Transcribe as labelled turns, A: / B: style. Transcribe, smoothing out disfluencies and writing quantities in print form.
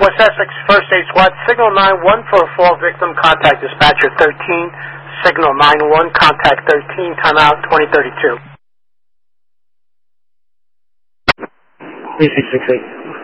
A: West Essex First Aid Squad, signal 9-1 for a fall victim, contact dispatcher 13, signal 9-1, contact 13, timeout 2032.
B: 3668.